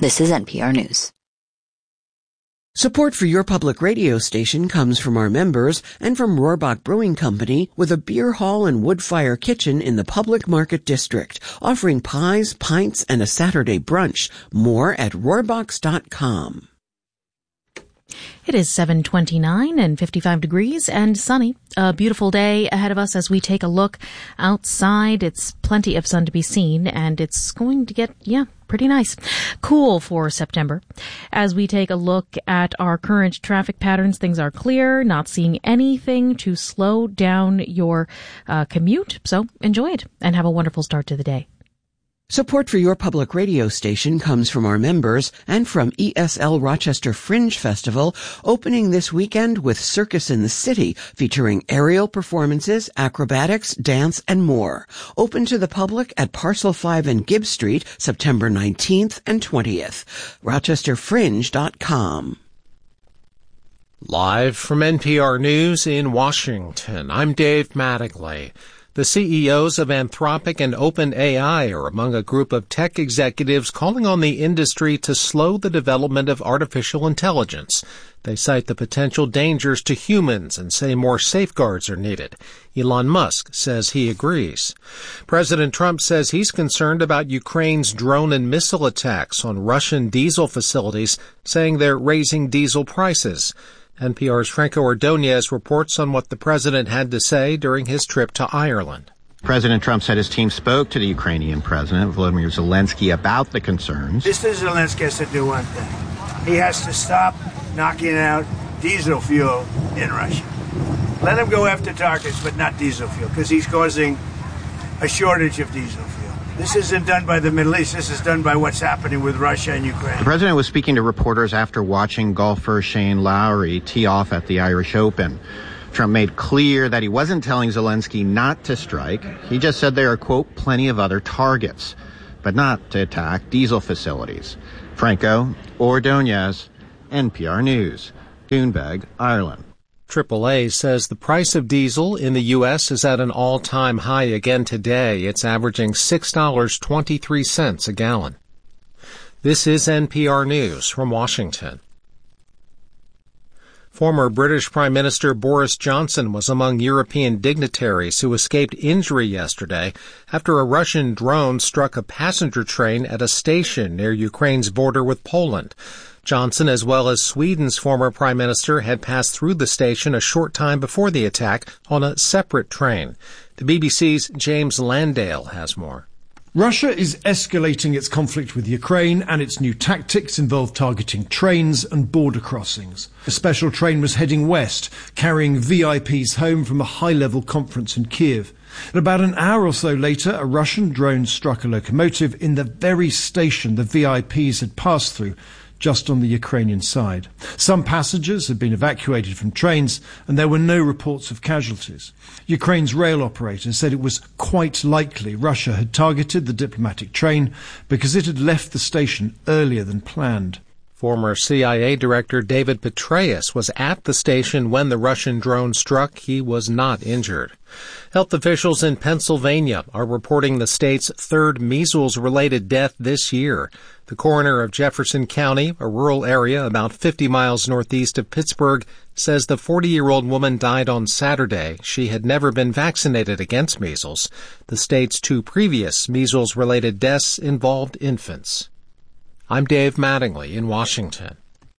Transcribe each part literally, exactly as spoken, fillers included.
This is N P R News. Support for your public radio station comes from our members and from Rohrbach Brewing Company, with a beer hall and wood-fire kitchen in the Public Market District, offering pies, pints, and a Saturday brunch. More at rohrbachs dot com. It is seven twenty-nine and fifty-five degrees and sunny. A beautiful day ahead of us as we take a look outside. It's plenty of sun to be seen, and it's going to get, yeah, pretty nice. Cool for September. As we take a look at our current traffic patterns, things are clear, not seeing anything to slow down your uh, commute. So enjoy it and have a wonderful start to the day. Support for your public radio station comes from our members and from E S L Rochester Fringe Festival, opening this weekend with Circus in the City, featuring aerial performances, acrobatics, dance, and more. Open to the public at Parcel five and Gibb Street, September nineteenth and twentieth. rochester fringe dot com. Live from N P R News in Washington, I'm Dave Mattingly. The C E Os of Anthropic and OpenAI are among a group of tech executives calling on the industry to slow the development of artificial intelligence. They cite the potential dangers to humans and say more safeguards are needed. Elon Musk says he agrees. President Trump says he's concerned about Ukraine's drone and missile attacks on Russian diesel facilities, saying they're raising diesel prices. N P R's Franco Ordonez reports on what the president had to say during his trip to Ireland. President Trump said his team spoke to the Ukrainian president, Volodymyr Zelensky, about the concerns. Mister Zelensky has to do one thing. He has to stop knocking out diesel fuel in Russia. Let him go after targets, but not diesel fuel, because he's causing a shortage of diesel fuel. This isn't done by the Middle East. This is done by what's happening with Russia and Ukraine. The president was speaking to reporters after watching golfer Shane Lowry tee off at the Irish Open. Trump made clear that he wasn't telling Zelensky not to strike. He just said there are, quote, plenty of other targets, but not to attack diesel facilities. Franco Ordonez, N P R News, Doonbeg, Ireland. triple A says the price of diesel in the U S is at an all-time high again today. It's averaging six dollars and twenty-three cents a gallon. This is N P R News from Washington. Former British Prime Minister Boris Johnson was among European dignitaries who escaped injury yesterday after a Russian drone struck a passenger train at a station near Ukraine's border with Poland. Johnson, as well as Sweden's former prime minister, had passed through the station a short time before the attack on a separate train. The B B C's James Landale has more. Russia is escalating its conflict with Ukraine, and its new tactics involve targeting trains and border crossings. A special train was heading west, carrying V I Ps home from a high-level conference in Kiev. And about an hour or so later, a Russian drone struck a locomotive in the very station the V I Ps had passed through, just on the Ukrainian side. Some passengers had been evacuated from trains, and there were no reports of casualties. Ukraine's rail operator said it was quite likely Russia had targeted the diplomatic train because it had left the station earlier than planned. Former C I A Director David Petraeus was at the station when the Russian drone struck. He was not injured. Health officials in Pennsylvania are reporting the state's third measles-related death this year. The coroner of Jefferson County, a rural area about fifty miles northeast of Pittsburgh, says the forty-year-old woman died on Saturday. She had never been vaccinated against measles. The state's two previous measles-related deaths involved infants. I'm Dave Mattingly in Washington.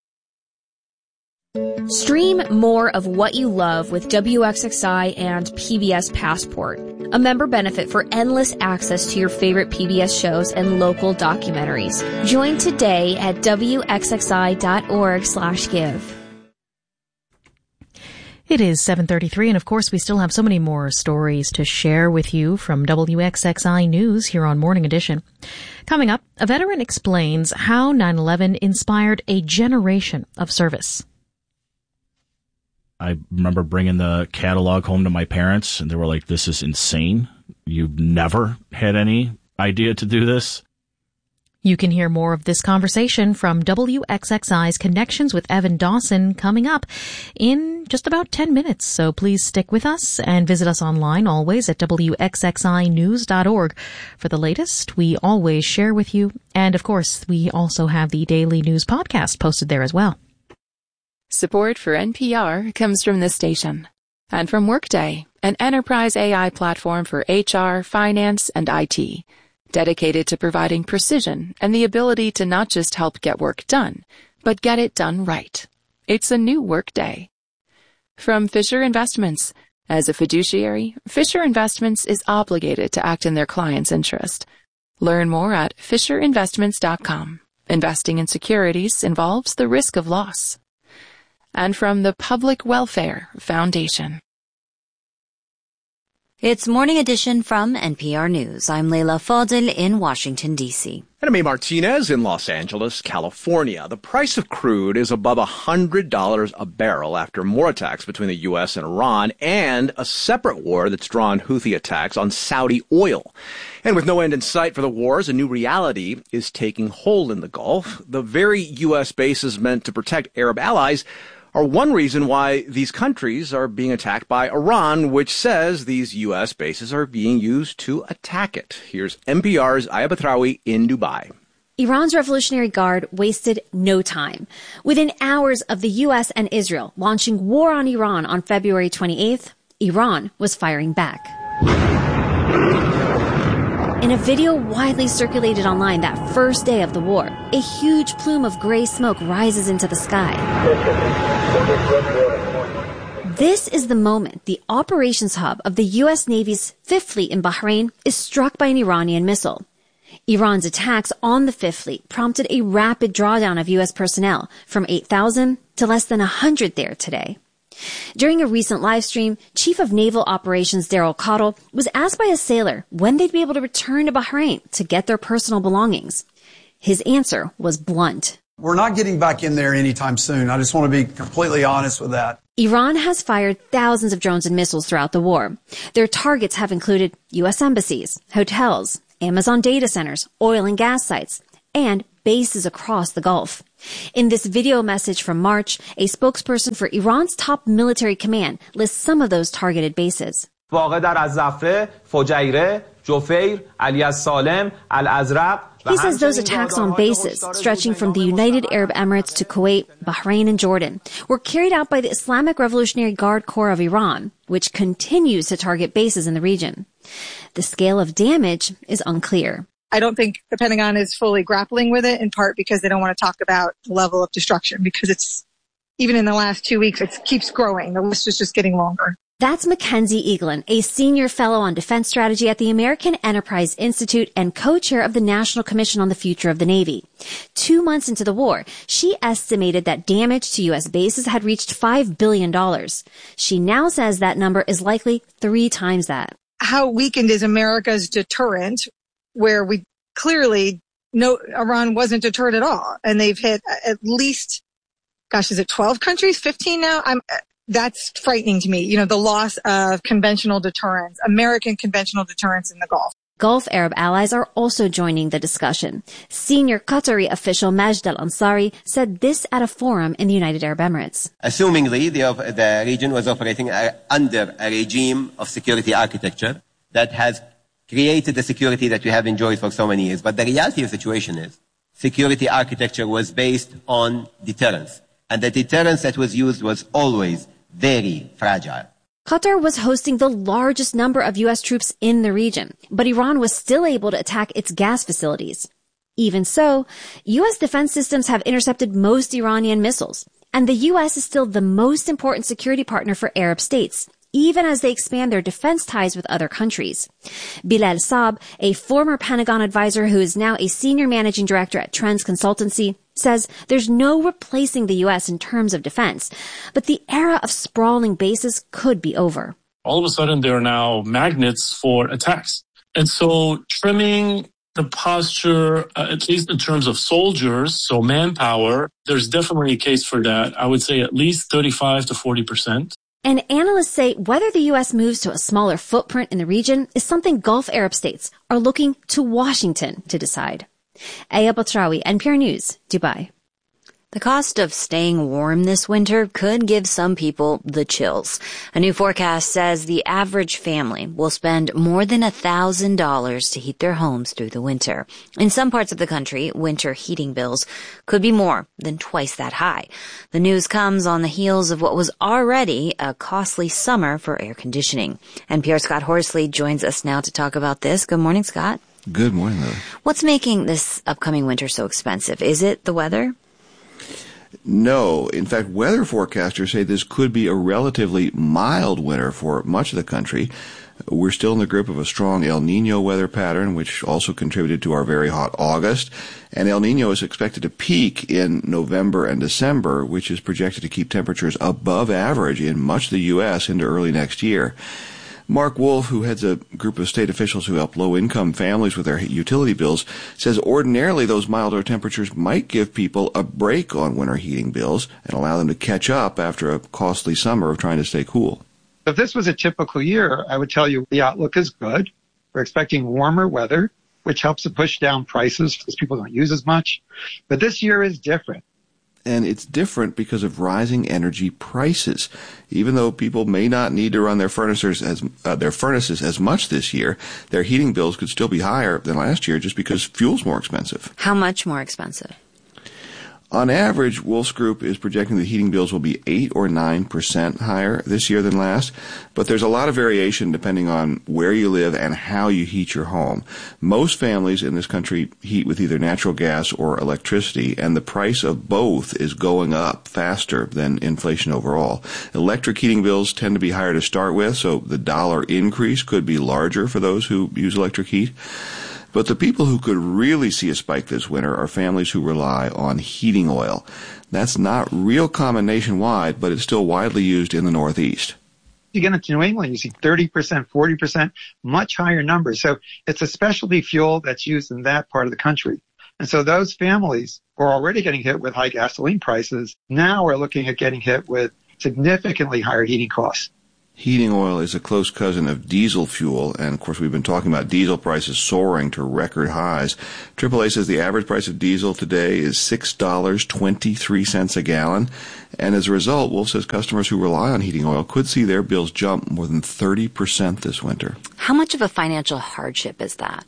Stream more of what you love with W X X I and P B S Passport, a member benefit for endless access to your favorite P B S shows and local documentaries. Join today at W X X I dot org slash give. It is seven thirty-three, and of course we still have so many more stories to share with you from W X X I News here on Morning Edition. Coming up, a veteran explains how nine eleven inspired a generation of service. I remember bringing the catalog home to my parents, and they were like, this is insane. You've never had any idea to do this? You can hear more of this conversation from W X X I's Connections with Evan Dawson coming up in just about ten minutes. So please stick with us and visit us online always at W X X I news dot org for the latest we always share with you. And of course, we also have the daily news podcast posted there as well. Support for N P R comes from this station and from Workday, an enterprise A I platform for H R, finance, and I T. Dedicated to providing precision and the ability to not just help get work done, but get it done right. It's a new Workday. From Fisher Investments. As a fiduciary, Fisher Investments is obligated to act in their client's interest. Learn more at fisher investments dot com. Investing in securities involves the risk of loss. And from the Public Welfare Foundation. It's Morning Edition from N P R News. I'm Leila Fadel in Washington, D C. And I'm A. Martinez in Los Angeles, California. The price of crude is above one hundred dollars a barrel after more attacks between the U S and Iran and a separate war that's drawn Houthi attacks on Saudi oil. And with no end in sight for the wars, a new reality is taking hold in the Gulf. The very U S bases meant to protect Arab allies are one reason why these countries are being attacked by Iran, which says these U S bases are being used to attack it. Here's N P R's Aya Batrawi in Dubai. Iran's Revolutionary Guard wasted no time. Within hours of the U S and Israel launching war on Iran on February twenty-eighth, Iran was firing back. In a video widely circulated online that first day of the war, a huge plume of gray smoke rises into the sky. This is the moment the operations hub of the U S Navy's Fifth Fleet in Bahrain is struck by an Iranian missile. Iran's attacks on the Fifth Fleet prompted a rapid drawdown of U S personnel from eight thousand to less than one hundred there today. During a recent live stream, Chief of Naval Operations Daryl Cottle was asked by a sailor when they'd be able to return to Bahrain to get their personal belongings. His answer was blunt. We're not getting back in there anytime soon. I just want to be completely honest with that. Iran has fired thousands of drones and missiles throughout the war. Their targets have included U S embassies, hotels, Amazon data centers, oil and gas sites, and bases across the Gulf. In this video message from March, a spokesperson for Iran's top military command lists some of those targeted bases. He says those attacks on bases, stretching from the United Arab Emirates to Kuwait, Bahrain, and Jordan, were carried out by the Islamic Revolutionary Guard Corps of Iran, which continues to target bases in the region. The scale of damage is unclear. I don't think the Pentagon is fully grappling with it, in part because they don't want to talk about the level of destruction, because it's, even in the last two weeks, it keeps growing. The list is just getting longer. That's Mackenzie Eaglin, a senior fellow on defense strategy at the American Enterprise Institute and co-chair of the National Commission on the Future of the Navy. Two months into the war, she estimated that damage to U S bases had reached five billion dollars. She now says that number is likely three times that. How weakened is America's deterrent, where we clearly know Iran wasn't deterred at all, and they've hit at least, gosh, is it twelve countries, fifteen now? I'm, that's frightening to me. You know, the loss of conventional deterrence, American conventional deterrence in the Gulf. Gulf Arab allies are also joining the discussion. Senior Qatari official Majd al-Ansari said this at a forum in the United Arab Emirates. Assumingly, the, the region was operating under a regime of security architecture that has created the security that we have enjoyed for so many years. But the reality of the situation is security architecture was based on deterrence. And the deterrence that was used was always very fragile. Qatar was hosting the largest number of U S troops in the region, but Iran was still able to attack its gas facilities. Even so, U S defense systems have intercepted most Iranian missiles, and the U S is still the most important security partner for Arab states, even as they expand their defense ties with other countries. Bilal Saab, a former Pentagon advisor who is now a senior managing director at Trends Consultancy, says there's no replacing the U S in terms of defense, but the era of sprawling bases could be over. All of a sudden, there are now magnets for attacks. And so trimming the posture, uh, at least in terms of soldiers, so manpower, there's definitely a case for that. I would say at least thirty-five to forty percent. And analysts say whether the U S moves to a smaller footprint in the region is something Gulf Arab states are looking to Washington to decide. Aya Batrawi, N P R News, Dubai. The cost of staying warm this winter could give some people the chills. A new forecast says the average family will spend more than one thousand dollars to heat their homes through the winter. In some parts of the country, winter heating bills could be more than twice that high. The news comes on the heels of what was already a costly summer for air conditioning. N P R's Scott Horsley joins us now to talk about this. Good morning, Scott. Good morning, Lily. What's making this upcoming winter so expensive? Is it the weather? No. In fact, weather forecasters say this could be a relatively mild winter for much of the country. We're still in the grip of a strong El Nino weather pattern, which also contributed to our very hot August. And El Nino is expected to peak in November and December, which is projected to keep temperatures above average in much of the U S into early next year. Mark Wolf, who heads a group of state officials who help low-income families with their utility bills, says ordinarily those milder temperatures might give people a break on winter heating bills and allow them to catch up after a costly summer of trying to stay cool. If this was a typical year, I would tell you the outlook is good. We're expecting warmer weather, which helps to push down prices because people don't use as much. But this year is different. And it's different because of rising energy prices. Even though people may not need to run their furnaces as uh, their furnaces as much this year, their heating bills could still be higher than last year just because fuel's more expensive. How much more expensive? On average, Wolf's Group is projecting the heating bills will be eight or nine percent higher this year than last, but there's a lot of variation depending on where you live and how you heat your home. Most families in this country heat with either natural gas or electricity, and the price of both is going up faster than inflation overall. Electric heating bills tend to be higher to start with, so the dollar increase could be larger for those who use electric heat. But the people who could really see a spike this winter are families who rely on heating oil. That's not real common nationwide, but it's still widely used in the Northeast. You get into New England, you see thirty percent, forty percent, much higher numbers. So it's a specialty fuel that's used in that part of the country. And so those families who are already getting hit with high gasoline prices now are looking at getting hit with significantly higher heating costs. Heating oil is a close cousin of diesel fuel, and of course we've been talking about diesel prices soaring to record highs. triple A says the average price of diesel today is six dollars and twenty-three cents a gallon, and as a result, Wolf says customers who rely on heating oil could see their bills jump more than thirty percent this winter. How much of a financial hardship is that?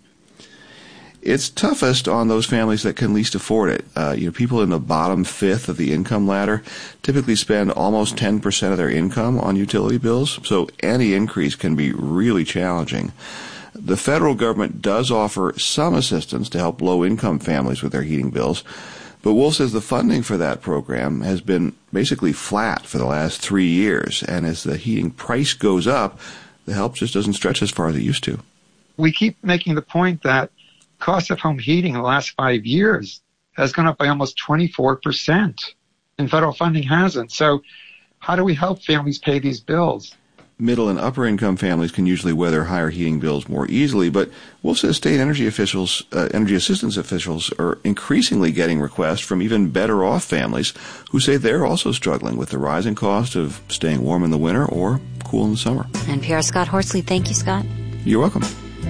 It's toughest on those families that can least afford it. Uh, you know, people in the bottom fifth of the income ladder typically spend almost ten percent of their income on utility bills, so any increase can be really challenging. The federal government does offer some assistance to help low-income families with their heating bills, but Wolf says the funding for that program has been basically flat for the last three years, and as the heating price goes up, the help just doesn't stretch as far as it used to. We keep making the point that cost of home heating in the last five years has gone up by almost twenty-four percent, and federal funding hasn't. So how do we help families pay these bills? Middle and upper income families can usually weather higher heating bills more easily, but Wolf says state energy officials, uh, energy assistance officials are increasingly getting requests from even better off families who say they're also struggling with the rising cost of staying warm in the winter or cool in the summer. N P R Scott Horsley. Thank you, Scott. You're welcome.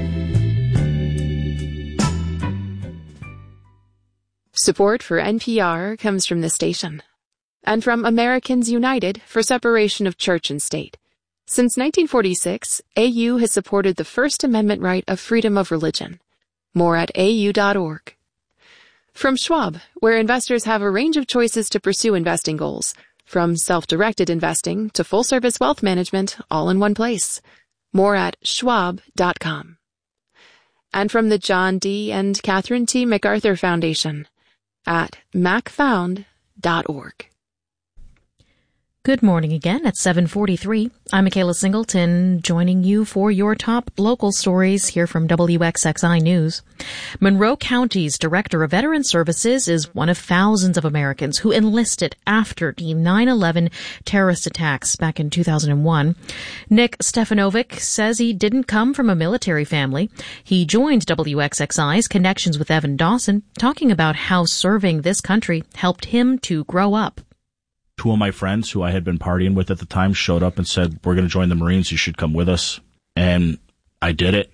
Support for N P R comes from the station and from Americans United for Separation of Church and State. Since nineteen forty-six, A U has supported the First Amendment right of freedom of religion. More at A U dot org. From Schwab, where investors have a range of choices to pursue investing goals, from self-directed investing to full-service wealth management, all in one place. More at schwab dot com. And from the John D. and Catherine T. MacArthur Foundation at mac found dot org. Good morning again at seven forty-three. I'm Michaela Singleton, joining you for your top local stories here from W X X I News. Monroe County's Director of Veteran Services is one of thousands of Americans who enlisted after the nine eleven terrorist attacks back in two thousand one. Nick Stefanovic says he didn't come from a military family. He joined W X X I's Connections with Evan Dawson, talking about how serving this country helped him to grow up. Two of my friends who I had been partying with at the time showed up and said, we're going to join the Marines. You should come with us. And I did it.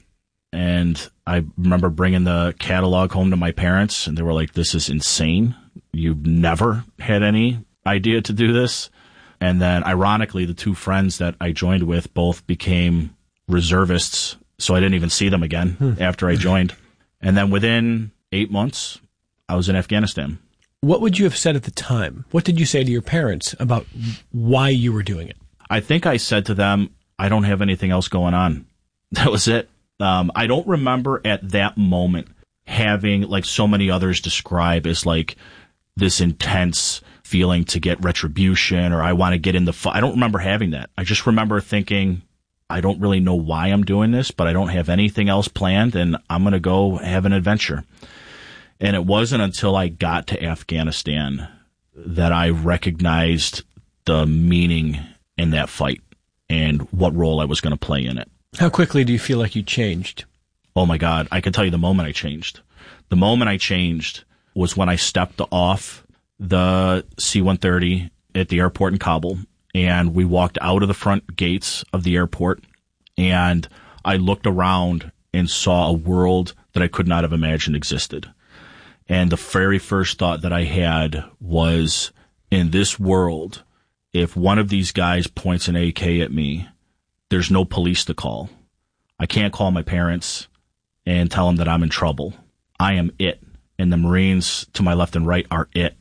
And I remember bringing the catalog home to my parents, and they were like, this is insane. You've never had any idea to do this. And then, ironically, the two friends that I joined with both became reservists, so I didn't even see them again hmm. after I joined. And then within eight months, I was in Afghanistan. What would you have said at the time? What did you say to your parents about why you were doing it? I think I said to them, I don't have anything else going on. That was it. Um, I don't remember at that moment having, like so many others describe, as like this intense feeling to get retribution or I want to get in the fight. I don't remember having that. I just remember thinking, I don't really know why I'm doing this, but I don't have anything else planned, and I'm going to go have an adventure. And it wasn't until I got to Afghanistan that I recognized the meaning in that fight and what role I was going to play in it. How quickly do you feel like you changed? Oh, my God. I can tell you the moment I changed. The moment I changed was when I stepped off the C one thirty at the airport in Kabul, and we walked out of the front gates of the airport, and I looked around and saw a world that I could not have imagined existed. And the very first thought that I had was, in this world, if one of these guys points an A K at me, there's no police to call. I can't call my parents and tell them that I'm in trouble. I am it. And the Marines to my left and right are it.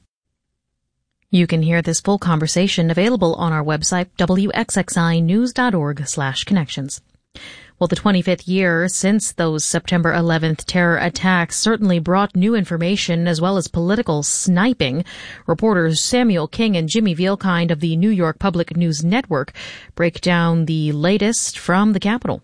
You can hear this full conversation available on our website, w x x i news dot org slash connections. Well, the twenty-fifth year since those September eleventh terror attacks certainly brought new information as well as political sniping. Reporters Samuel King and Jimmy Vielkind of the New York Public News Network break down the latest from the Capitol.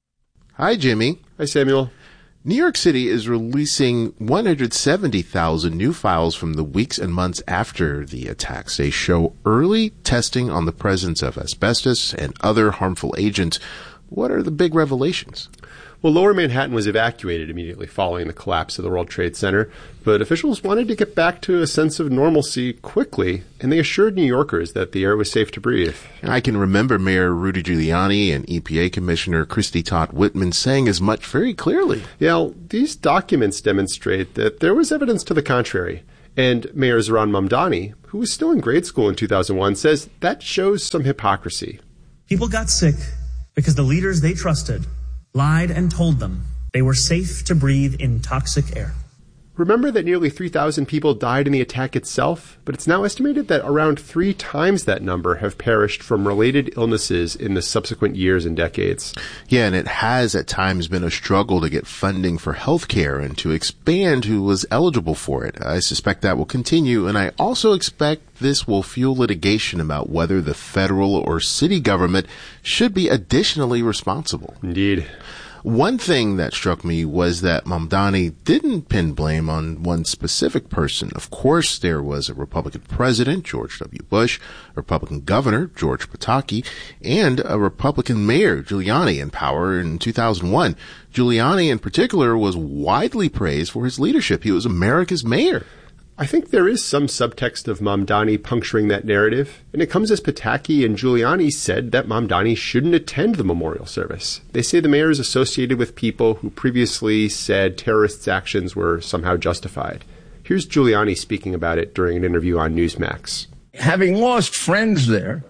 Hi, Jimmy. Hi, Samuel. New York City is releasing one hundred seventy thousand new files from the weeks and months after the attacks. They show early testing on the presence of asbestos and other harmful agents. What are the big revelations? Well, Lower Manhattan was evacuated immediately following the collapse of the World Trade Center, but officials wanted to get back to a sense of normalcy quickly, and they assured New Yorkers that the air was safe to breathe. I can remember Mayor Rudy Giuliani and E P A Commissioner Christy Todd Whitman saying as much very clearly. Yeah, well, these documents demonstrate that there was evidence to the contrary. And Mayor Zohran Mamdani, who was still in grade school in two thousand one, says that shows some hypocrisy. People got sick because the leaders they trusted lied and told them they were safe to breathe in toxic air. Remember that nearly three thousand people died in the attack itself, but it's now estimated that around three times that number have perished from related illnesses in the subsequent years and decades. Yeah, and it has at times been a struggle to get funding for health care and to expand who was eligible for it. I suspect that will continue, and I also expect this will fuel litigation about whether the federal or city government should be additionally responsible. Indeed. One thing that struck me was that Mamdani didn't pin blame on one specific person. Of course, there was a Republican president, George W. Bush, a Republican governor, George Pataki, and a Republican mayor, Giuliani, in power in two thousand one. Giuliani, in particular, was widely praised for his leadership. He was America's mayor. I think there is some subtext of Mamdani puncturing that narrative, and it comes as Pataki and Giuliani said that Mamdani shouldn't attend the memorial service. They say the mayor is associated with people who previously said terrorists' actions were somehow justified. Here's Giuliani speaking about it during an interview on Newsmax. Having lost friends there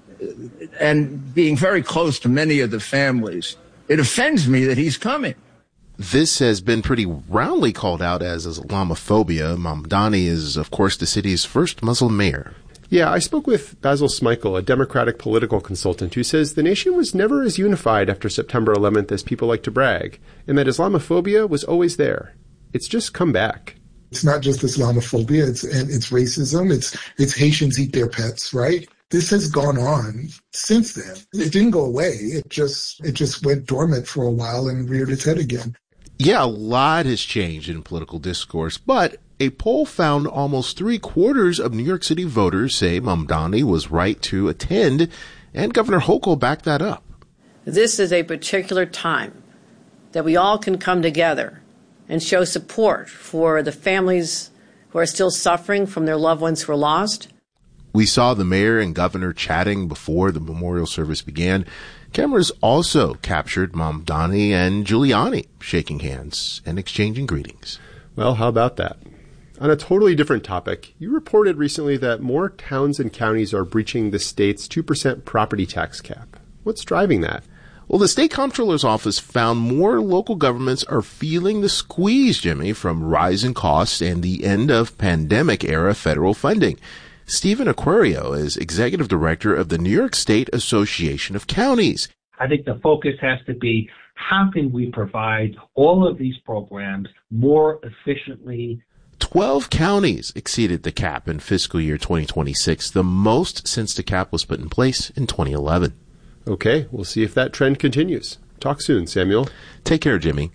and being very close to many of the families, it offends me that he's coming. This has been pretty roundly called out as Islamophobia. Mamdani is, of course, the city's first Muslim mayor. Yeah, I spoke with Basil Smikle, a Democratic political consultant, who says the nation was never as unified after September eleventh as people like to brag, and that Islamophobia was always there. It's just come back. It's not just Islamophobia, it's and it's racism, it's it's Haitians eat their pets, right? This has gone on since then. It didn't go away. It just it just went dormant for a while and reared its head again. Yeah, a lot has changed in political discourse, but a poll found almost three quarters of New York City voters say Mamdani was right to attend, and Governor Hochul backed that up. This is a particular time that we all can come together and show support for the families who are still suffering from their loved ones who were lost. We saw the mayor and governor chatting before the memorial service began. Cameras also captured Mamdani and Giuliani shaking hands and exchanging greetings. Well, how about that? On a totally different topic, you reported recently that more towns and counties are breaching the state's two percent property tax cap. What's driving that? Well, the state comptroller's office found more local governments are feeling the squeeze, Jimmy, from rising costs and the end of pandemic-era federal funding. Stephen Aquario is executive director of the New York State Association of Counties. I think the focus has to be how can we provide all of these programs more efficiently. Twelve counties exceeded the cap in fiscal year twenty twenty-six, the most since the cap was put in place in twenty eleven. Okay, we'll see if that trend continues. Talk soon, Samuel. Take care, Jimmy.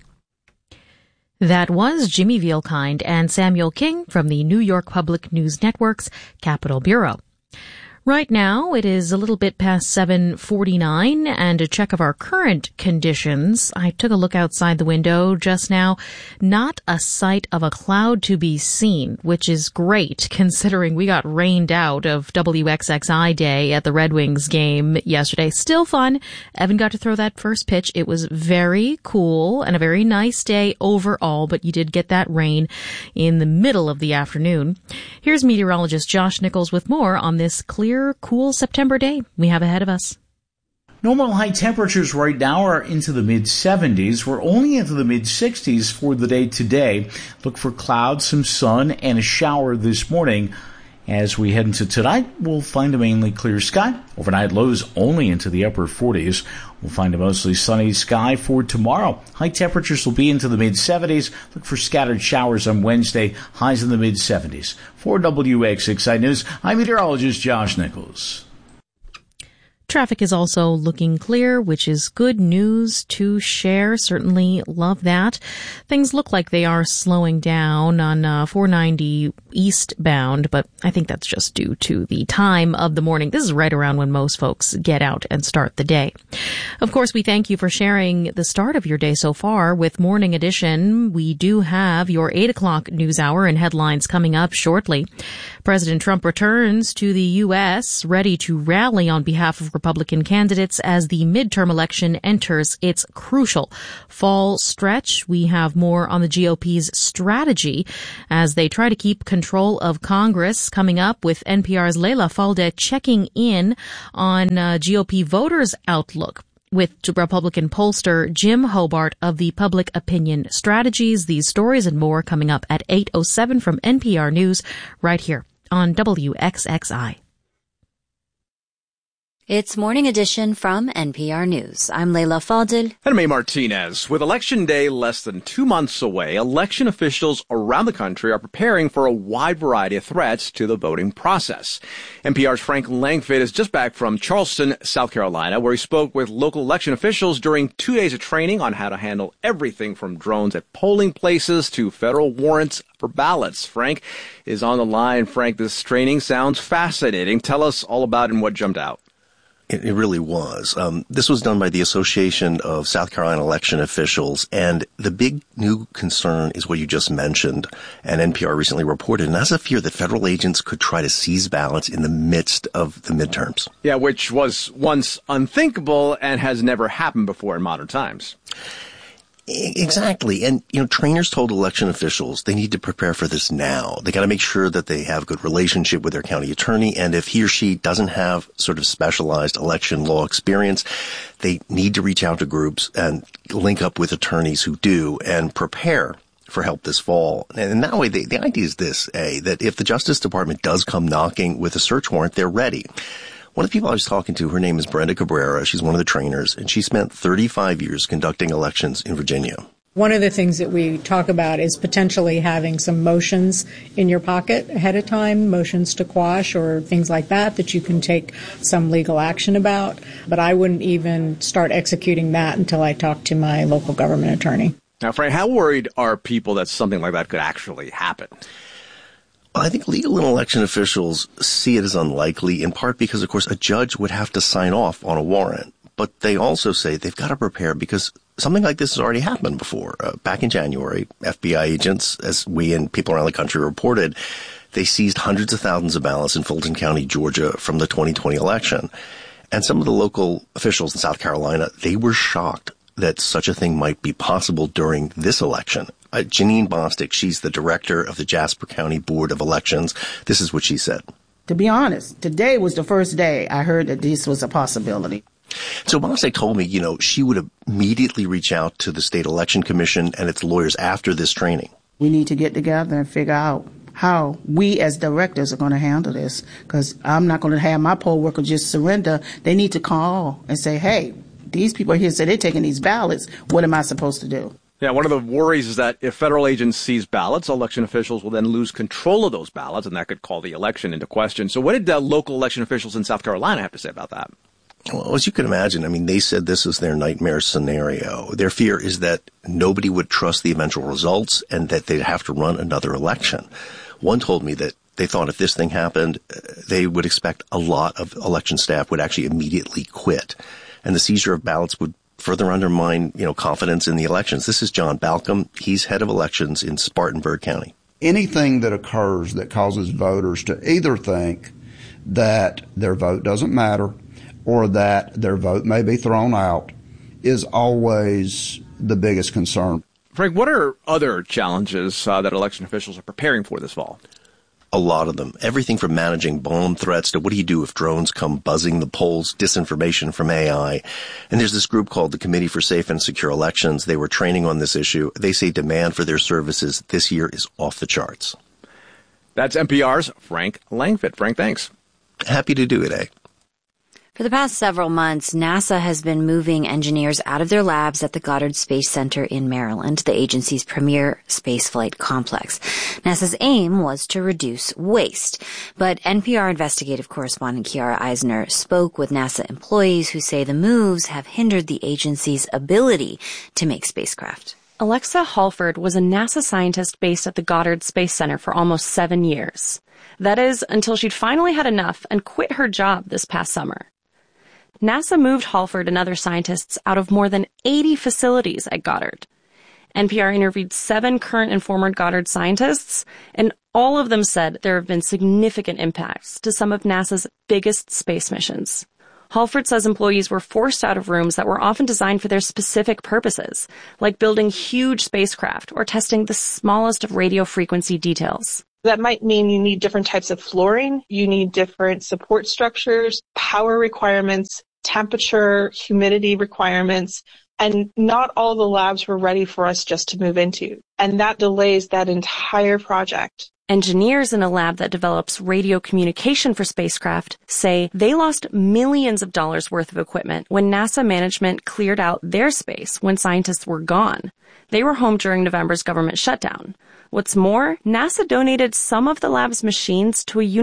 That was Jimmy Vielkind and Samuel King from the New York Public News Network's Capitol Bureau. Right now, it is a little bit past seven forty-nine, and a check of our current conditions. I took a look outside the window just now. Not a sight of a cloud to be seen, which is great, considering we got rained out of W X X I Day at the Red Wings game yesterday. Still fun. Evan got to throw that first pitch. It was very cool and a very nice day overall, but you did get that rain in the middle of the afternoon. Here's meteorologist Josh Nichols with more on this clear, cool September day we have ahead of us. Normal high temperatures right now are into the mid seventies. We're only into the mid sixties for the day today. Look for clouds, some sun, and a shower this morning. As we head into tonight, we'll find a mainly clear sky. Overnight lows only into the upper forties. We'll find a mostly sunny sky for tomorrow. High temperatures will be into the mid seventies. Look for scattered showers on Wednesday, highs in the mid seventies. For W X X I News, I'm meteorologist Josh Nichols. Traffic is also looking clear, which is good news to share. Certainly love that. Things look like they are slowing down on uh, four ninety eastbound, but I think that's just due to the time of the morning. This is right around when most folks get out and start the day. Of course, we thank you for sharing the start of your day so far with Morning Edition. We do have your eight o'clock news hour and headlines coming up shortly. President Trump returns to the U S, ready to rally on behalf of Republican candidates as the midterm election enters its crucial fall stretch. We have more on the G O P's strategy as they try to keep control of Congress. Coming up with N P R's Leila Falde checking in on uh, G O P voters' outlook with Republican pollster Jim Hobart of the Public Opinion Strategies. These stories and more coming up at eight oh seven from N P R News right here on W X X I. It's Morning Edition from N P R News. I'm Leila Fadil. And May Martinez. With Election Day less than two months away, election officials around the country are preparing for a wide variety of threats to the voting process. N P R's Frank Langford is just back from Charleston, South Carolina, where he spoke with local election officials during two days of training on how to handle everything from drones at polling places to federal warrants for ballots. Frank is on the line. Frank, this training sounds fascinating. Tell us all about it and what jumped out. It, it really was. Um, this was done by the Association of South Carolina Election Officials, and the big new concern is what you just mentioned, and N P R recently reported, and that's a fear that federal agents could try to seize ballots in the midst of the midterms. Yeah, which was once unthinkable and has never happened before in modern times. Exactly. And, you know, trainers told election officials they need to prepare for this now. They got to make sure that they have good relationship with their county attorney. And if he or she doesn't have sort of specialized election law experience, they need to reach out to groups and link up with attorneys who do and prepare for help this fall. And that way, the, the idea is this, A, that if the Justice Department does come knocking with a search warrant, they're ready. One of the people I was talking to, her name is Brenda Cabrera. She's one of the trainers, and she spent thirty-five years conducting elections in Virginia. One of the things that we talk about is potentially having some motions in your pocket ahead of time, motions to quash or things like that, that you can take some legal action about. But I wouldn't even start executing that until I talk to my local government attorney. Now, Frank, how worried are people that something like that could actually happen? I think legal and election officials see it as unlikely, in part because, of course, a judge would have to sign off on a warrant. But they also say they've got to prepare because something like this has already happened before. Uh, back in January, F B I agents, as we and people around the country reported, they seized hundreds of thousands of ballots in Fulton County, Georgia, from the twenty twenty election. And some of the local officials in South Carolina, they were shocked that such a thing might be possible during this election. Uh, Janine Bostic, she's the director of the Jasper County Board of Elections. This is what she said. To be honest, today was the first day I heard that this was a possibility. So Bostic told me, you know, she would immediately reach out to the State Election Commission and its lawyers after this training. We need to get together and figure out how we as directors are going to handle this, because I'm not going to have my poll workers just surrender. They need to call and say, hey, these people here say they're taking these ballots. What am I supposed to do? Yeah, one of the worries is that if federal agents seize ballots, election officials will then lose control of those ballots, and that could call the election into question. So what did uh, local election officials in South Carolina have to say about that? Well, as you can imagine, I mean, they said this is their nightmare scenario. Their fear is that nobody would trust the eventual results and that they'd have to run another election. One told me that they thought if this thing happened, they would expect a lot of election staff would actually immediately quit. And the seizure of ballots would further undermine, you know, confidence in the elections. This is John Balcom. He's head of elections in Spartanburg County. Anything that occurs that causes voters to either think that their vote doesn't matter or that their vote may be thrown out is always the biggest concern. Frank, what are other challenges uh, that election officials are preparing for this fall? A lot of them. Everything from managing bomb threats to what do you do if drones come buzzing the polls, disinformation from A I. And there's this group called the Committee for Safe and Secure Elections. They were training on this issue. They say demand for their services this year is off the charts. That's N P R's Frank Langfitt. Frank, thanks. Happy to do it, eh? For the past several months, NASA has been moving engineers out of their labs at the Goddard Space Center in Maryland, the agency's premier spaceflight complex. NASA's aim was to reduce waste. But N P R investigative correspondent Kiara Eisner spoke with NASA employees who say the moves have hindered the agency's ability to make spacecraft. Alexa Halford was a NASA scientist based at the Goddard Space Center for almost seven years. That is, until she'd finally had enough and quit her job this past summer. NASA moved Halford and other scientists out of more than eighty facilities at Goddard. N P R interviewed seven current and former Goddard scientists, and all of them said there have been significant impacts to some of NASA's biggest space missions. Halford says employees were forced out of rooms that were often designed for their specific purposes, like building huge spacecraft or testing the smallest of radio frequency details. That might mean you need different types of flooring, you need different support structures, power requirements, temperature, humidity requirements, and not all the labs were ready for us just to move into. And that delays that entire project. Engineers in a lab that develops radio communication for spacecraft say they lost millions of dollars worth of equipment when NASA management cleared out their space when scientists were gone. They were home during November's government shutdown. What's more, NASA donated some of the lab's machines to a